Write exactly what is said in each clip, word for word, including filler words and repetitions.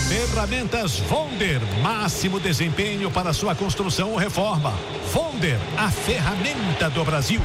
Ferramentas Vonder, máximo desempenho para sua construção ou reforma. Vonder, a ferramenta do Brasil.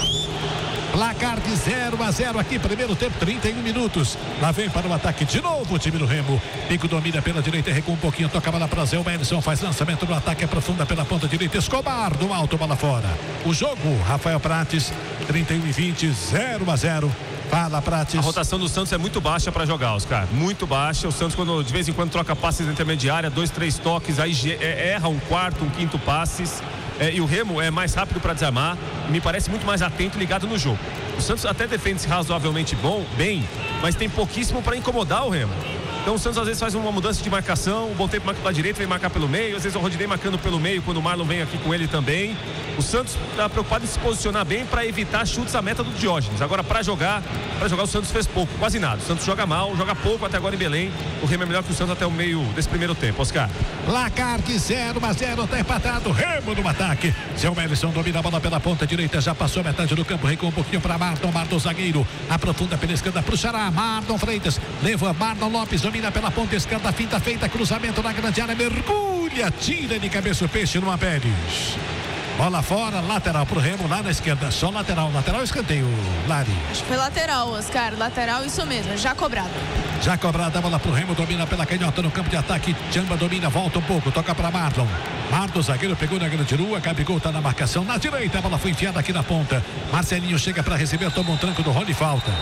Placar de zero a zero aqui, primeiro tempo, trinta e um minutos. Lá vem para o ataque de novo o time do Remo. Pico domina pela direita, recua um pouquinho, toca a bola para Zé. O Madison faz lançamento no ataque, aprofunda pela ponta direita. Escobar do alto, bola fora. O jogo, Rafael Prates, trinta e um e vinte, zero a zero. Fala, Prates. A rotação do Santos é muito baixa para jogar, Oscar. Muito baixa. O Santos, quando de vez em quando troca passes na intermediária, dois, três toques, aí erra um quarto, um quinto passes. É, e o Remo é mais rápido para desarmar e me parece muito mais atento e ligado no jogo. O Santos até defende-se razoavelmente bom, bem, mas tem pouquíssimo para incomodar o Remo. Então o Santos às vezes faz uma mudança de marcação, o bom tempo marca pela direita, vem marcar pelo meio, às vezes o Rodinei marcando pelo meio quando o Marlon vem aqui com ele também. O Santos está preocupado em se posicionar bem para evitar chutes à meta do Diógenes. Agora para jogar, para jogar o Santos fez pouco, quase nada. O Santos joga mal, joga pouco até agora em Belém. O Remo é melhor que o Santos até o meio desse primeiro tempo, Oscar. Placar de zero a zero, tá empatado. Remo no ataque. Seu Madison domina a bola pela ponta direita, já passou metade do campo, recua um pouquinho para Marlon, Marlon zagueiro, aprofunda pela esquerda pro Xará, Marlon Freitas, leva Marlon Lopes, domina pela ponta esquerda, finta feita, cruzamento na grande área, mergulha, tira de cabeça o peixe no Pérez. Bola fora, lateral pro Remo, lá na esquerda, só lateral, lateral, escanteio, Lari. Acho que foi lateral, Oscar, lateral, isso mesmo, já cobrado. Já cobrada a bola pro Remo, domina pela canhota no campo de ataque, Chamba domina, volta um pouco, toca para Marlon. Marlon, zagueiro, pegou na grande rua, Gabigol tá na marcação, na direita, a bola foi enfiada aqui na ponta. Marcelinho chega para receber, toma um tranco do Rony, falta.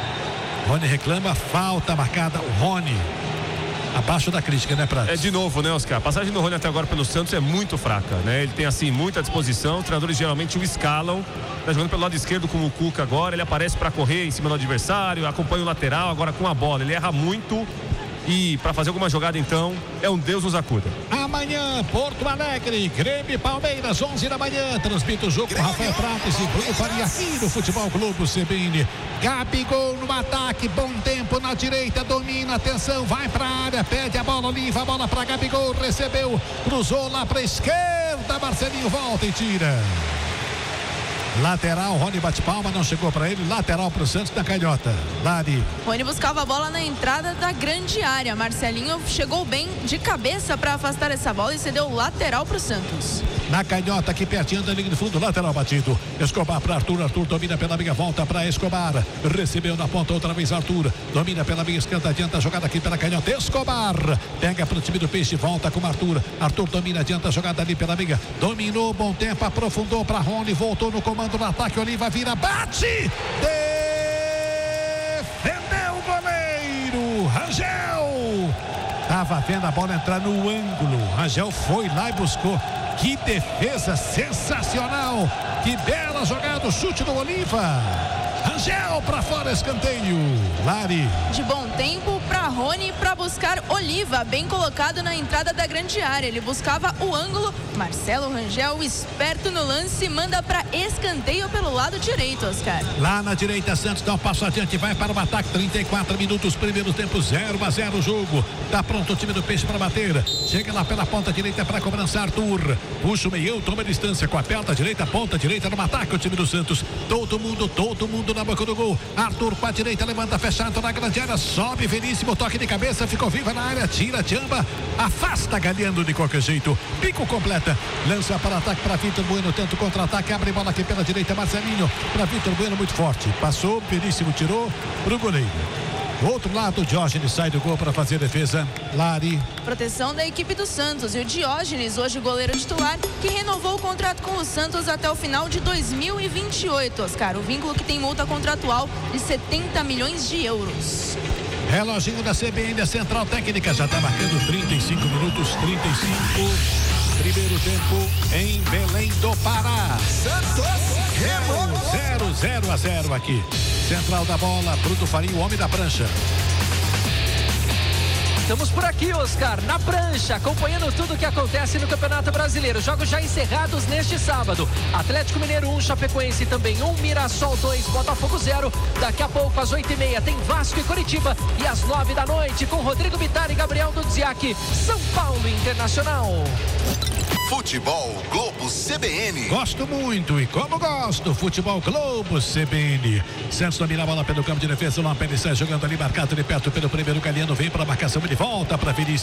Rony reclama, falta marcada, o Rony. Abaixo da crítica, né, Prates? É de novo, né, Oscar? A passagem do Rony até agora pelo Santos é muito fraca, né? Ele tem, assim, muita disposição. Os treinadores geralmente o escalam. Tá jogando pelo lado esquerdo com o Cuca agora. Ele aparece para correr em cima do adversário, acompanha o lateral, agora com a bola. Ele erra muito. E para fazer alguma jogada, então, é um Deus nos acuda. Amanhã, Porto Alegre, Grêmio e Palmeiras, onze da manhã. Transmite o jogo com Rafael Prates e Bruno Faria aqui no Futebol Globo C B N. Gabigol no ataque, bom tempo na direita, domina, atenção, vai pra área, pede a bola, Oliva, a bola pra Gabigol, recebeu, cruzou lá pra esquerda, Marcelinho volta e tira. Lateral, Rony bate palma, não chegou para ele. Lateral para o Santos na canhota. Lari. Rony buscava a bola na entrada da grande área. Marcelinho chegou bem de cabeça para afastar essa bola e cedeu lateral para o Santos. Na canhota aqui pertinho da linha de fundo, lateral batido. Escobar para Arthur, Arthur domina pela meia, volta para Escobar. Recebeu na ponta outra vez Arthur. Domina pela meia esquerda, adianta a jogada aqui pela canhota. Escobar pega para o time do Peixe, volta com Arthur. Arthur domina, adianta a jogada ali pela meia. Dominou, bom tempo, aprofundou para Rony, voltou no comando no ataque, Oliva vira, bate, defendeu o goleiro, Rangel, tava vendo a bola entrar no ângulo, Rangel foi lá e buscou, que defesa sensacional, que bela jogada, o chute do Oliva, Rangel para fora, escanteio, Lari. De bom tempo para Rony para buscar Oliva, bem colocado na entrada da grande área, ele buscava o ângulo, Marcelo Rangel, esperto no lance, manda para escanteio pelo lado direito, Oscar. Lá na direita, Santos dá um passo adiante, vai para o ataque, trinta e quatro minutos, primeiro tempo, zero a zero o jogo, tá pronto o time do Peixe para bater, chega lá pela ponta direita para cobrança, Arthur, puxa o meião, toma a distância com a perna direita, ponta direita no ataque, o time do Santos, todo mundo, todo mundo na boca do gol, Arthur com a direita, levanta fechado na grande área, sobe Veríssimo, toque de cabeça, ficou viva na área, tira, Chamba, afasta Galhando de qualquer jeito, pico completa, lança para ataque para Vitor Bueno, tenta o contra-ataque, abre bola aqui pela direita, Marcelinho, para Vitor Bueno, muito forte, passou, Veríssimo tirou pro goleiro. Do outro lado, o Diógenes sai do gol para fazer defesa. Lari. Proteção da equipe do Santos. E o Diógenes, hoje goleiro titular, que renovou o contrato com o Santos até o final de dois mil e vinte e oito, Oscar. O vínculo que tem multa contratual de setenta milhões de euros. Reloginho da C B N, a central técnica já está marcando trinta e cinco minutos, trinta e cinco. Primeiro tempo em Belém do Pará. Santos, Remo. zero, zero a zero aqui. Central da bola, Bruno Faria, o homem da prancha. Estamos por aqui, Oscar, na prancha, acompanhando tudo o que acontece no Campeonato Brasileiro. Jogos já encerrados neste sábado. Atlético Mineiro um, Chapecoense também um, Mirassol dois, Botafogo zero. Daqui a pouco, às oito e meia, tem Vasco e Coritiba. E às nove da noite, com Rodrigo Bittar e Gabriel Dudziak, São Paulo Internacional. Futebol Globo C B N. Gosto muito e como gosto, Futebol Globo C B N. Santos domina a bola pelo campo de defesa, o Lampere sai jogando ali, marcado de perto pelo primeiro Galhando, vem para a marcação, ele volta para Veríssimo.